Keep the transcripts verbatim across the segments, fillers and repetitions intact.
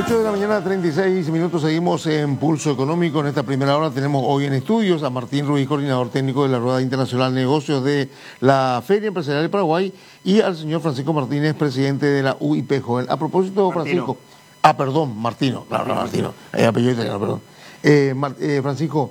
ocho de la mañana, treinta y seis minutos, seguimos en Pulso Económico. En esta primera hora tenemos hoy en estudios a Martín Ruiz, coordinador técnico de la Rueda Internacional de Negocios de la Feria Empresarial de Paraguay, y al señor Francisco Martínez, presidente de la U I P Joven. A propósito, Martino. Francisco... Ah, perdón, Martino, claro, Martino, eh, apellido italiano, perdón. Eh, Mar, eh, Francisco,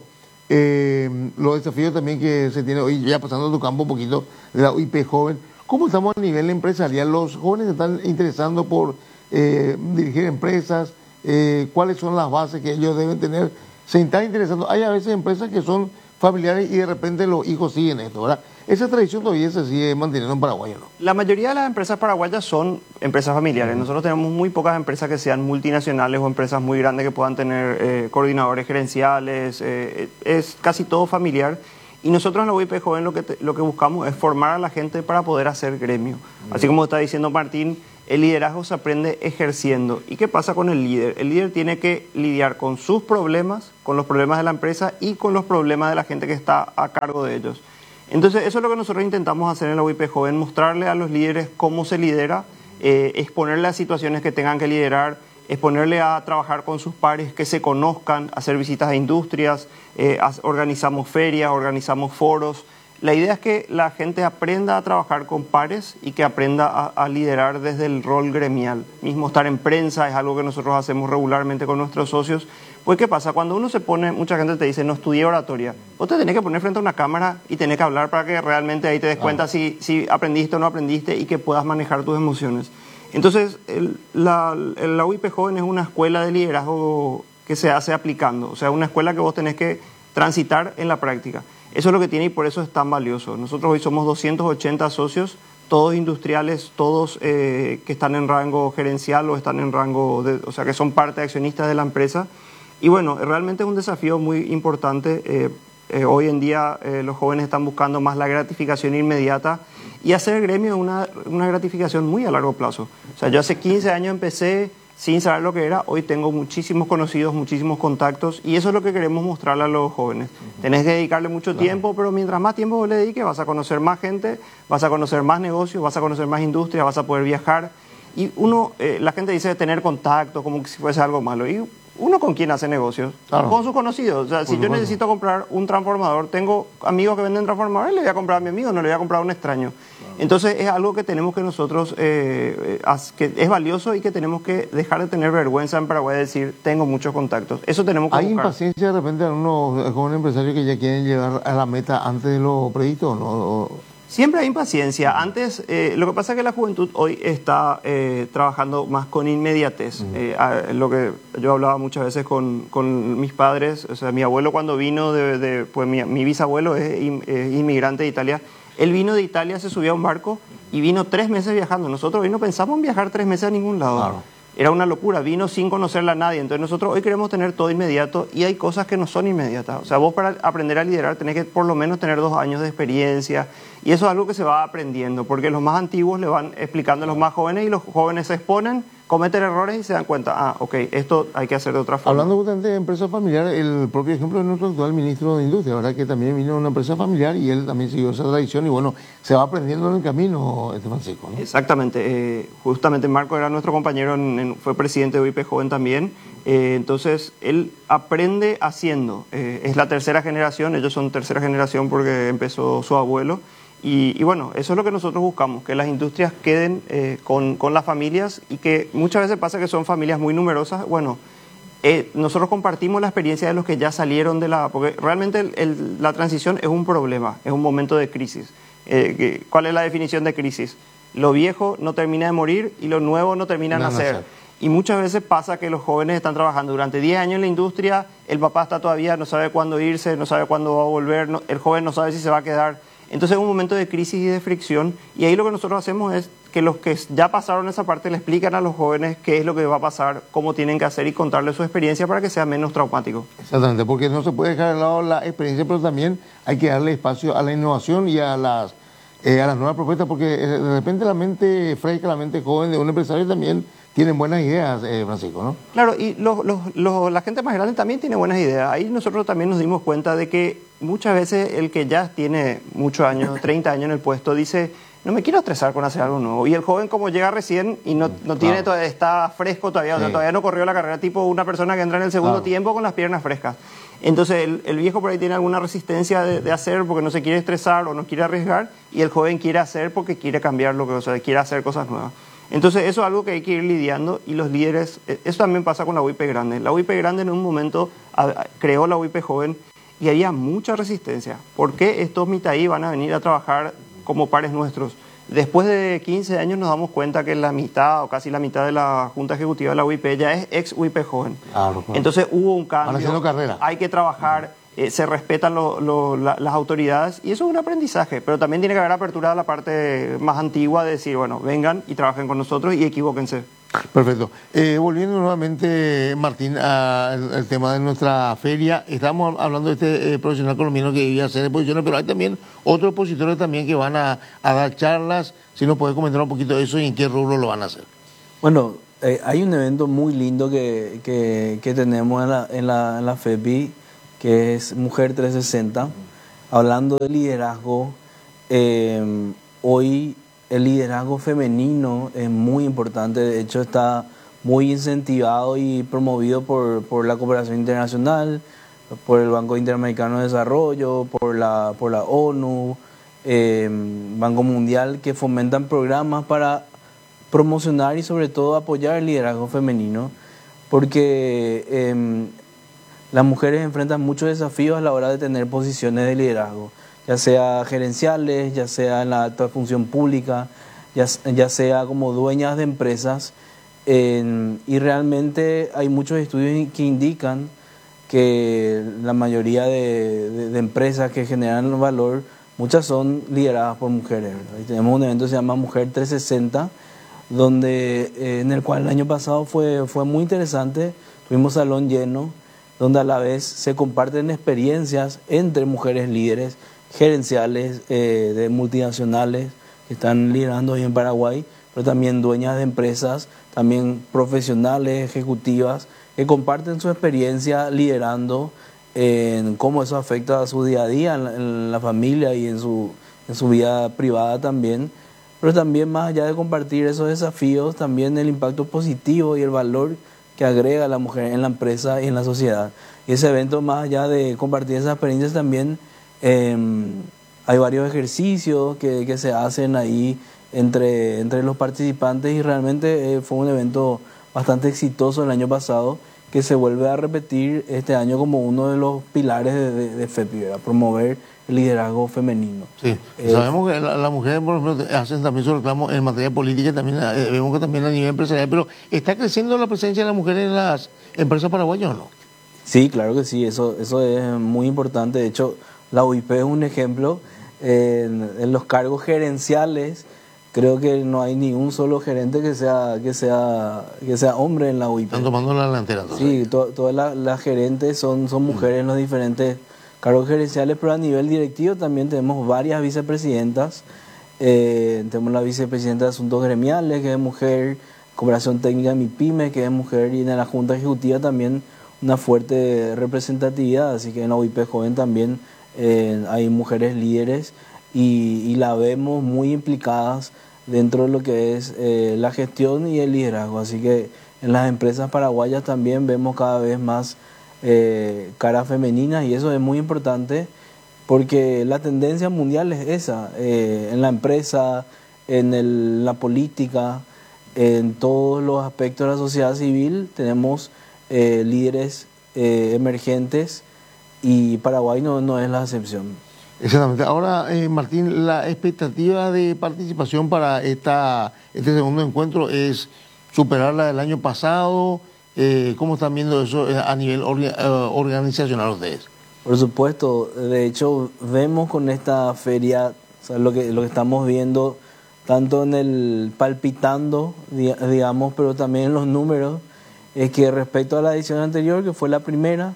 eh, los desafíos también que se tiene hoy, ya pasando a tu campo un poquito, de la U I P Joven, ¿cómo estamos a nivel empresarial? ¿Los jóvenes se están interesando por eh, dirigir empresas? Eh, ¿Cuáles son las bases que ellos deben tener? ¿Se están interesando? Hay a veces empresas que son familiares y de repente los hijos siguen esto, ¿verdad? Esa tradición todavía se sigue manteniendo en Paraguay, ¿no? La mayoría de las empresas paraguayas son empresas familiares. Nosotros tenemos muy pocas empresas que sean multinacionales o empresas muy grandes que puedan tener eh, coordinadores gerenciales. Eh, es casi todo familiar. Y nosotros en la U I P Joven lo que, te, lo que buscamos es formar a la gente para poder hacer gremio. Así como está diciendo Martín, el liderazgo se aprende ejerciendo. ¿Y qué pasa con el líder? El líder tiene que lidiar con sus problemas, con los problemas de la empresa y con los problemas de la gente que está a cargo de ellos. Entonces, eso es lo que nosotros intentamos hacer en la U I P Joven, mostrarle a los líderes cómo se lidera, eh, exponerle a situaciones que tengan que liderar, exponerle a trabajar con sus pares, que se conozcan, hacer visitas a industrias, eh, organizamos ferias, organizamos foros. La idea es que la gente aprenda a trabajar con pares y que aprenda a, a liderar desde el rol gremial. Mismo estar en prensa es algo que nosotros hacemos regularmente con nuestros socios. Pues, ¿qué pasa? Cuando uno se pone, mucha gente te dice, no estudié oratoria. Vos te tenés que poner frente a una cámara y tenés que hablar para que realmente ahí te des cuenta ah. si, si aprendiste o no aprendiste y que puedas manejar tus emociones. Entonces, el, la, la U I P Joven es una escuela de liderazgo que se hace aplicando. O sea, una escuela que vos tenés que transitar en la práctica. Eso es lo que tiene y por eso es tan valioso. Nosotros hoy somos doscientos ochenta socios, todos industriales, todos eh, que están en rango gerencial o están en rango, de, o sea, que son parte de accionistas de la empresa. Y bueno, realmente es un desafío muy importante. Eh, eh, hoy en día eh, los jóvenes están buscando más la gratificación inmediata y hacer gremio es una, una gratificación muy a largo plazo. O sea, yo hace quince años empecé sin saber lo que era, hoy tengo muchísimos conocidos, muchísimos contactos y eso es lo que queremos mostrarle a los jóvenes. Uh-huh. Tenés que dedicarle mucho claro. tiempo, pero mientras más tiempo vos le dediques vas a conocer más gente, vas a conocer más negocios, vas a conocer más industrias, vas a poder viajar. Y uno, eh, la gente dice tener contacto como si fuese algo malo. Y uno con quién hace negocios, claro. con sus conocidos. O sea, Por si supuesto. yo necesito comprar un transformador, tengo amigos que venden transformadores, le voy a comprar a mi amigo, no le voy a comprar a un extraño. Claro. Entonces es algo que tenemos que nosotros, eh, que es valioso y que tenemos que dejar de tener vergüenza en Paraguay de decir, tengo muchos contactos. Eso tenemos que ¿Hay buscar. impaciencia de repente a unos jóvenes empresarios que ya quieren llegar a la meta antes de lo previsto, ¿no? Siempre hay impaciencia. Antes, eh, lo que pasa es que la juventud hoy está eh, trabajando más con inmediatez. Uh-huh. eh, a, lo que yo hablaba muchas veces con, con mis padres, o sea, mi abuelo cuando vino, de, de pues mi, mi bisabuelo es, in, es inmigrante de Italia, él vino de Italia, se subió a un barco y vino tres meses viajando. Nosotros hoy no pensamos en viajar tres meses a ningún lado. Claro. Era una locura, vino sin conocerla a nadie. Entonces nosotros hoy queremos tener todo inmediato y hay cosas que no son inmediatas. O sea, vos para aprender a liderar tenés que por lo menos tener dos años de experiencia y eso es algo que se va aprendiendo porque los más antiguos le van explicando a los más jóvenes y los jóvenes se exponen, cometen errores y se dan cuenta, ah, ok, esto hay que hacer de otra forma. Hablando justamente de empresa familiar, el propio ejemplo de nuestro actual ministro de Industria, ¿verdad? Que también vino de una empresa familiar y él también siguió esa tradición y bueno, se va aprendiendo en el camino, este Francisco, ¿no? Exactamente, eh, justamente Marco era nuestro compañero, en, en, fue presidente de U I P Joven también, eh, entonces él aprende haciendo, eh, es la tercera generación, ellos son tercera generación porque empezó su abuelo. Y, y bueno, eso es lo que nosotros buscamos, que las industrias queden eh, con, con las familias y que muchas veces pasa que son familias muy numerosas. Bueno, eh, nosotros compartimos la experiencia de los que ya salieron de la... Porque realmente el, el, la transición es un problema, es un momento de crisis. Eh, que, ¿Cuál es la definición de crisis? Lo viejo no termina de morir y lo nuevo no termina de no, nacer. No sé. Y muchas veces pasa que los jóvenes están trabajando durante diez años en la industria, el papá está todavía, no sabe cuándo irse, no sabe cuándo va a volver, no, el joven no sabe si se va a quedar... Entonces es un momento de crisis y de fricción y ahí lo que nosotros hacemos es que los que ya pasaron esa parte le explican a los jóvenes qué es lo que va a pasar, cómo tienen que hacer y contarles su experiencia para que sea menos traumático. Exactamente, porque no se puede dejar de lado la experiencia, pero también hay que darle espacio a la innovación y a las, eh, a las nuevas propuestas, porque de repente la mente fresca, la mente joven de un empresario también tienen buenas ideas, eh, Francisco, ¿no? Claro, y los, los, los, la gente más grande también tiene buenas ideas. Ahí nosotros también nos dimos cuenta de que muchas veces el que ya tiene muchos años, treinta años en el puesto, dice, no me quiero estresar con hacer algo nuevo. Y el joven como llega recién y no, no tiene, Claro. está fresco todavía, o sea, Sí. todavía no corrió la carrera, tipo una persona que entra en el segundo Claro. tiempo con las piernas frescas. Entonces el, el viejo por ahí tiene alguna resistencia de, de hacer porque no se quiere estresar o no quiere arriesgar, y el joven quiere hacer porque quiere cambiar lo que, o sea, quiere hacer cosas nuevas. Entonces eso es algo que hay que ir lidiando, y los líderes, eh, eso también pasa con la U I P Grande. La U I P Grande en un momento a- a- creó la U I P Joven y había mucha resistencia. ¿Por qué estos mitaí van a venir a trabajar como pares nuestros? Después de quince años nos damos cuenta que la mitad o casi la mitad de la Junta Ejecutiva de la U I P ya es ex U I P Joven. Claro, claro. Entonces hubo un Van cambio, haciendo carrera. hay que trabajar, eh, se respetan lo- lo- la- las autoridades, y eso es un aprendizaje, pero también tiene que haber apertura a la parte más antigua de decir, bueno, vengan y trabajen con nosotros y equivóquense. Perfecto. Eh, volviendo nuevamente, Martín, al al tema de nuestra feria, estamos hablando de este eh, profesional colombiano que iba a hacer exposiciones, pero hay también otros expositores también que van a, a dar charlas. Si nos puede comentar un poquito de eso y en qué rubro lo van a hacer. Bueno, eh, hay un evento muy lindo que, que, que tenemos en la, en, la, en la FEPI, que es Mujer trescientos sesenta, hablando de liderazgo. Eh, hoy el liderazgo femenino es muy importante, de hecho está muy incentivado y promovido por, por la cooperación internacional, por el Banco Interamericano de Desarrollo, por la, por la ONU, eh, Banco Mundial, que fomentan programas para promocionar y sobre todo apoyar el liderazgo femenino, porque eh, las mujeres enfrentan muchos desafíos a la hora de tener posiciones de liderazgo, ya sea gerenciales, ya sea en la alta función pública, ya, ya sea como dueñas de empresas, eh, y realmente hay muchos estudios que indican que la mayoría de, de, de empresas que generan valor, muchas son lideradas por mujeres, ¿verdad? Y tenemos un evento que se llama Mujer trescientos sesenta, donde, eh, en el cual el año pasado fue, fue muy interesante, tuvimos salón lleno, donde a la vez se comparten experiencias entre mujeres líderes, gerenciales, eh, de multinacionales que están liderando hoy en Paraguay, pero también dueñas de empresas, también profesionales, ejecutivas, que comparten su experiencia liderando, en cómo eso afecta a su día a día, en la, en la familia y en su, en su vida privada también. Pero también, más allá de compartir esos desafíos, también el impacto positivo y el valor que agrega la mujer en la empresa y en la sociedad. Y ese evento, más allá de compartir esas experiencias, también eh, hay varios ejercicios que, que se hacen ahí entre, entre los participantes, y realmente eh, fue un evento bastante exitoso el año pasado, que se vuelve a repetir este año como uno de los pilares de, de, de FEPI, ¿verdad? Promover el liderazgo femenino. Sí, Eh, sabemos que las la mujeres, por ejemplo, hacen también su reclamo en materia política, también eh, vemos que también a nivel empresarial, pero ¿está creciendo la presencia de las mujeres en las empresas paraguayas o no? Sí, claro que sí, eso, eso es muy importante. De hecho, la U I P es un ejemplo. En, en los cargos gerenciales, creo que no hay ni un solo gerente que sea, que sea, que sea hombre en la U I P. Están tomando la delantera. Entonces. Sí, to, todas las las gerentes son, son mujeres en los diferentes cargos gerenciales, pero a nivel directivo también tenemos varias vicepresidentas. Eh, tenemos la vicepresidenta de Asuntos Gremiales, que es mujer, Cooperación Técnica de MIPYME, que es mujer, y en la Junta Ejecutiva también una fuerte representatividad, así que en la U I P Joven también eh, hay mujeres líderes, y, y la vemos muy implicadas dentro de lo que es eh, la gestión y el liderazgo, así que en las empresas paraguayas también vemos cada vez más eh, caras femeninas, y eso es muy importante porque la tendencia mundial es esa, eh, en la empresa, en el, la política, en todos los aspectos de la sociedad civil tenemos eh, líderes eh, emergentes, y Paraguay no, no es la excepción. Exactamente. Ahora, eh, Martín, la expectativa de participación para esta este segundo encuentro es superar la del año pasado. Eh, ¿Cómo están viendo eso a nivel orga, uh, organizacional ustedes? Por supuesto, de hecho vemos con esta feria, o sea, lo que lo que estamos viendo tanto en el palpitando, digamos, pero también en los números, es que respecto a la edición anterior, que fue la primera,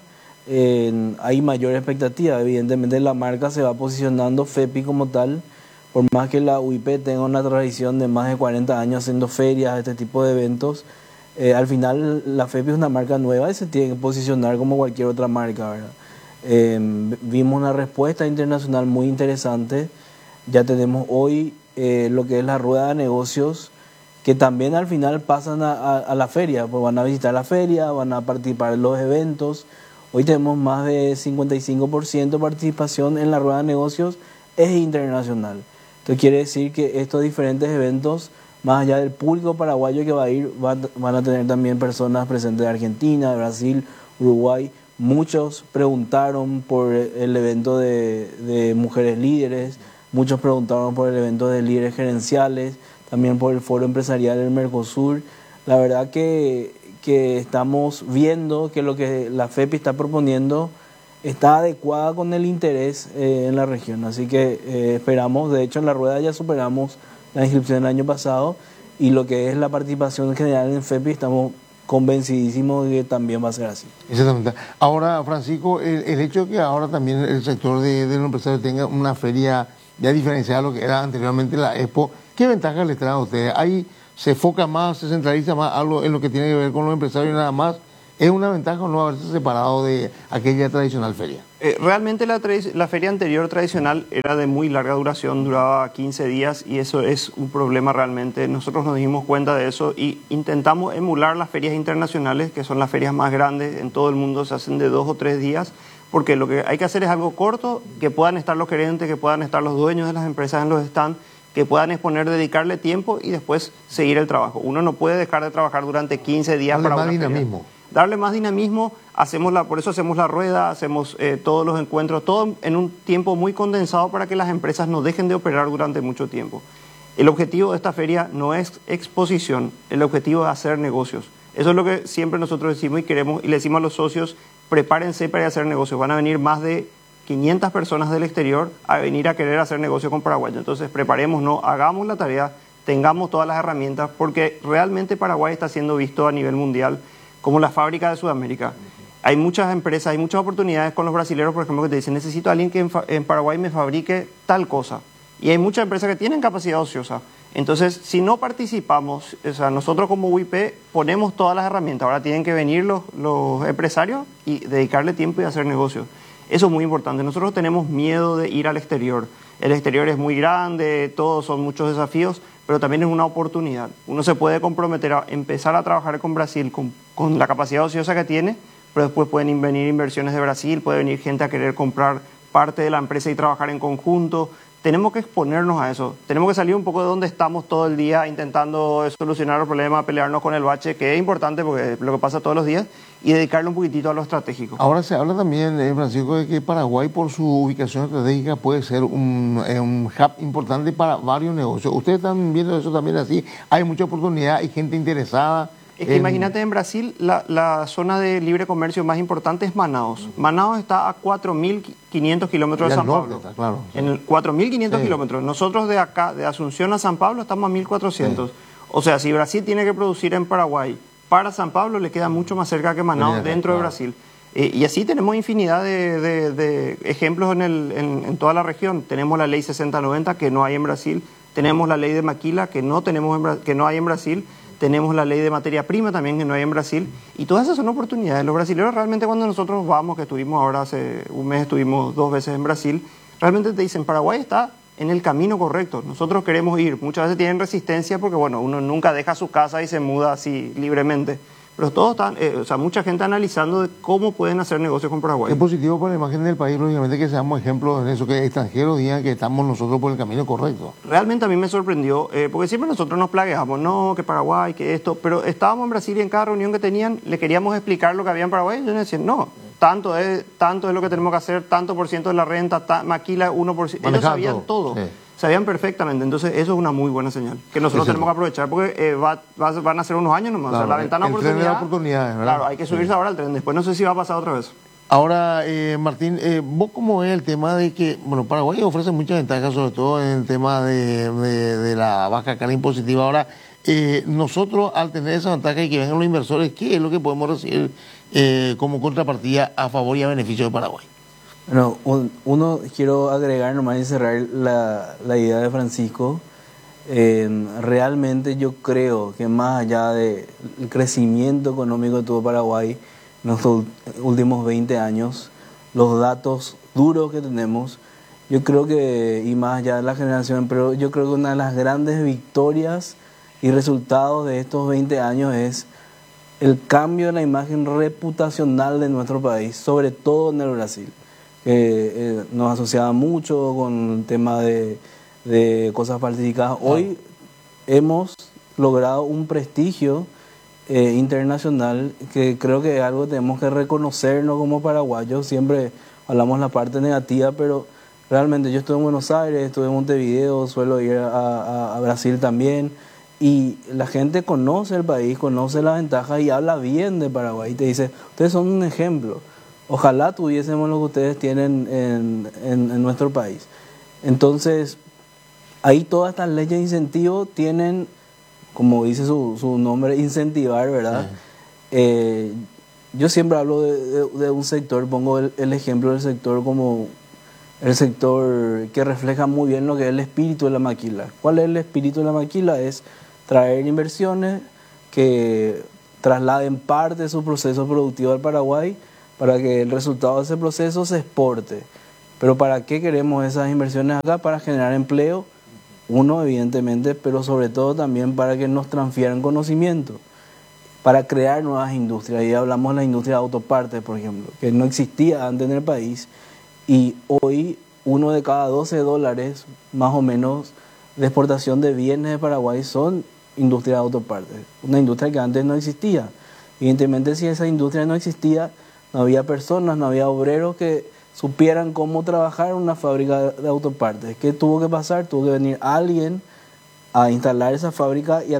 eh, hay mayor expectativa. Evidentemente la marca se va posicionando, FEPI como tal, por más que la U I P tenga una tradición de más de cuarenta años haciendo ferias, este tipo de eventos, eh, al final la FEPI es una marca nueva y se tiene que posicionar como cualquier otra marca, ¿verdad? Eh, vimos una respuesta internacional muy interesante. Ya tenemos hoy eh, lo que es la rueda de negocios, que también al final pasan a, a, a la feria, pues van a visitar la feria, van a participar en los eventos. Hoy tenemos más de cincuenta y cinco por ciento de participación en la rueda de negocios, es internacional. Esto quiere decir que estos diferentes eventos, más allá del público paraguayo que va a ir, van, van a tener también personas presentes de Argentina, de Brasil, Uruguay. Muchos preguntaron por el evento de, de mujeres líderes, muchos preguntaron por el evento de líderes gerenciales, también por el foro empresarial del Mercosur. La verdad que, que estamos viendo que lo que la FEPI está proponiendo está adecuada con el interés eh, en la región. Así que eh, esperamos, de hecho en la rueda ya superamos la inscripción del año pasado, y lo que es la participación general en FEPI estamos convencidísimos de que también va a ser así. Exactamente. Ahora, Francisco, el, el hecho de que ahora también el sector de, de los empresarios tenga una feria ya diferenciada a lo que era anteriormente la Expo, ¿qué ventajas les trae a ustedes? Ahí se enfoca más, se centraliza más algo en lo que tiene que ver con los empresarios y nada más. ¿Es una ventaja o no haberse separado de aquella tradicional feria? Eh, realmente la, la feria anterior tradicional era de muy larga duración, duraba quince días, y eso es un problema realmente. Nosotros nos dimos cuenta de eso y intentamos emular las ferias internacionales, que son las ferias más grandes en todo el mundo, se hacen de dos o tres días, porque lo que hay que hacer es algo corto, que puedan estar los gerentes, que puedan estar los dueños de las empresas en los stands, que puedan exponer, dedicarle tiempo y después seguir el trabajo. Uno no puede dejar de trabajar durante quince días Darle para más una dinamismo. feria. Darle más dinamismo, hacemos la, por eso hacemos la rueda, hacemos eh, todos los encuentros, todo en un tiempo muy condensado para que las empresas no dejen de operar durante mucho tiempo. El objetivo de esta feria no es exposición, el objetivo es hacer negocios. Eso es lo que siempre nosotros decimos y queremos, y le decimos a los socios: prepárense para hacer negocios. Van a venir más de quinientas personas del exterior a venir a querer hacer negocio con Paraguay. Entonces preparémonos, hagamos la tarea, tengamos todas las herramientas, porque realmente Paraguay está siendo visto a nivel mundial como la fábrica de Sudamérica. Hay muchas empresas, hay muchas oportunidades con los brasileños, por ejemplo, que te dicen: necesito a alguien que en, en Paraguay me fabrique tal cosa. Y hay muchas empresas que tienen capacidad ociosa. Entonces, si no participamos, o sea, nosotros como U I P ponemos todas las herramientas. Ahora tienen que venir los, los empresarios y dedicarle tiempo y hacer negocios. Eso es muy importante. Nosotros tenemos miedo de ir al exterior. El exterior es muy grande, todos son muchos desafíos, pero también es una oportunidad. Uno se puede comprometer a empezar a trabajar con Brasil con, con la capacidad ociosa que tiene, pero después pueden venir inversiones de Brasil, puede venir gente a querer comprar parte de la empresa y trabajar en conjunto. Tenemos que exponernos a eso. Tenemos que salir un poco de donde estamos todo el día intentando solucionar los problemas, pelearnos con el bache, que es importante porque es lo que pasa todos los días, y dedicarle un poquitito a lo estratégico. Ahora se habla también, eh, Francisco, de que Paraguay, por su ubicación estratégica, puede ser un, eh, un hub importante para varios negocios. ¿Ustedes están viendo eso también así? Hay mucha oportunidad, hay gente interesada. Es que en... imagínate, en Brasil, la, la zona de libre comercio más importante es Manaus. Manaus está a cuatro mil quinientos kilómetros de San Pablo. Está, claro, sí. En el cuatro mil quinientos sí. kilómetros. Nosotros de acá, de Asunción a San Pablo, estamos a mil cuatrocientos. Sí. O sea, si Brasil tiene que producir en Paraguay para San Pablo, le queda mucho más cerca que Manaus, sí, dentro claro. de Brasil. Eh, y así tenemos infinidad de, de, de ejemplos en, el, en, en toda la región. Tenemos la ley sesenta noventa, que no hay en Brasil. Tenemos la ley de Maquila, que no, tenemos en, que no hay en Brasil. Tenemos la ley de materia prima también, que no hay en Brasil. Y todas esas son oportunidades. Los brasileños realmente, cuando nosotros vamos, que estuvimos ahora hace un mes, estuvimos dos veces en Brasil, realmente te dicen: Paraguay está en el camino correcto. Nosotros queremos ir. Muchas veces tienen resistencia porque, bueno, uno nunca deja su casa y se muda así libremente. Pero todos están, eh, o sea, mucha gente analizando de cómo pueden hacer negocios con Paraguay. Es positivo para la imagen del país, lógicamente, que seamos ejemplos en eso, que extranjeros digan que estamos nosotros por el camino correcto. Realmente a mí me sorprendió, eh, porque siempre nosotros nos plagueamos, no, que Paraguay, que esto, pero estábamos en Brasil y en cada reunión que tenían le queríamos explicar lo que había en Paraguay, y ellos nos decían: no, tanto es, tanto es lo que tenemos que hacer, tanto por ciento de la renta, ta, Maquila uno por ciento, ellos sabían todo. Sí. Sabían perfectamente, entonces eso es una muy buena señal, que nosotros tenemos que aprovechar, porque eh, va, va, van a ser unos años nomás, claro, o sea, la ventana de oportunidad, oportunidades, ¿verdad? Claro, hay que subirse sí. ahora al tren, después no sé si va a pasar otra vez. Ahora, eh, Martín, eh, ¿vos cómo ves el tema de que, bueno, Paraguay ofrece muchas ventajas, sobre todo en el tema de, de, de la baja carga impositiva? Ahora, eh, nosotros, al tener esa ventaja y que vengan los inversores, ¿qué es lo que podemos recibir eh, como contrapartida a favor y a beneficio de Paraguay? Bueno, un, uno, quiero agregar nomás y cerrar la, la idea de Francisco. Eh, realmente yo creo que más allá del crecimiento económico que tuvo Paraguay en los últimos veinte años, los datos duros que tenemos yo creo que, y más allá de la generación, pero yo creo que una de las grandes victorias y resultados de estos veinte años es el cambio en la imagen reputacional de nuestro país, sobre todo en el Brasil. Eh, eh, nos asociaba mucho con el tema de, de cosas falsificadas. Hoy hemos logrado un prestigio eh, internacional que creo que es algo que tenemos que reconocernos como paraguayos. Siempre hablamos la parte negativa, pero realmente yo estuve en Buenos Aires, estuve en Montevideo, suelo ir a, a, a Brasil también. Y la gente conoce el país, conoce las ventajas y habla bien de Paraguay. Y te dice, ustedes son un ejemplo. Ojalá tuviésemos lo que ustedes tienen en, en, en nuestro país. Entonces, ahí todas estas leyes de incentivo tienen, como dice su, su nombre, incentivar, ¿verdad? Sí. Eh, yo siempre hablo de, de, de un sector, pongo el, el ejemplo del sector como el sector que refleja muy bien lo que es el espíritu de la maquila. ¿Cuál es el espíritu de la maquila? Es traer inversiones que trasladen parte de su proceso productivo al Paraguay para que el resultado de ese proceso se exporte. Pero ¿para qué queremos esas inversiones acá? Para generar empleo, uno evidentemente, pero sobre todo también para que nos transfieran conocimiento, para crear nuevas industrias. Y hablamos de la industria de autopartes, por ejemplo, que no existía antes en el país y hoy uno de cada doce dólares más o menos de exportación de bienes de Paraguay son industria de autopartes, una industria que antes no existía. Evidentemente, si esa industria no existía, no había personas, no había obreros que supieran cómo trabajar en una fábrica de autopartes. ¿Qué tuvo que pasar? Tuvo que venir alguien a instalar esa fábrica y a